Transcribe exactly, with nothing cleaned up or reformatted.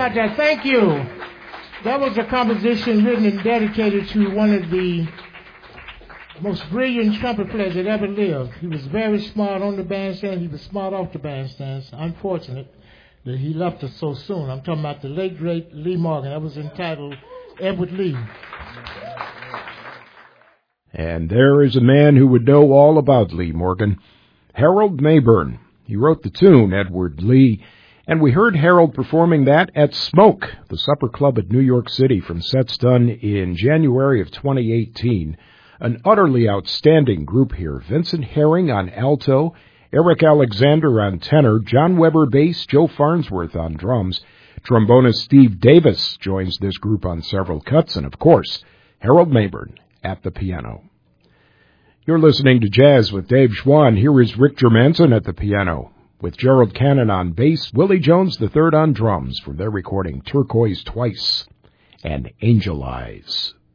about that? Thank you. That was a composition written and dedicated to one of the most brilliant trumpet players that ever lived. He was very smart on the bandstand. He was smart off the bandstand. It's unfortunate that he left us so soon. I'm talking about the late, great Lee Morgan. That was entitled Edward Lee. And there is a man who would know all about Lee Morgan, Harold Mayburn. He wrote the tune, Edward Lee, and we heard Harold performing that at Smoke, the supper club at New York City, from sets done in January of twenty eighteen. An utterly outstanding group here. Vincent Herring on alto, Eric Alexander on tenor, John Weber bass, Joe Farnsworth on drums. Trombonist Steve Davis joins this group on several cuts, and of course, Harold Mayburn at the piano. You're listening to Jazz with Dave Schwann. Here is Rick Germanson at the piano, with Gerald Cannon on bass, Willie Jones the third on drums, from their recording Turquoise Twice and Angel Eyes.